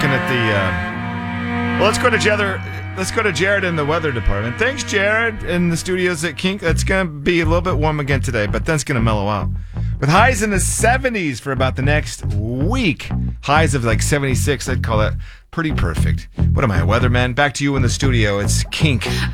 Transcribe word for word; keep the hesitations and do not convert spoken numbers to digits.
looking at the. Uh, well, let's go to Jared. Let's go to Jared in the weather department. Thanks, Jared, in the studios at Kink. It's going to be a little bit warm again today, but then it's going to mellow out. With highs in the seventies for about the next week. Highs of like seventy-six. I'd call that pretty perfect. What am I, a weatherman? Back to you in the studio. It's Kink.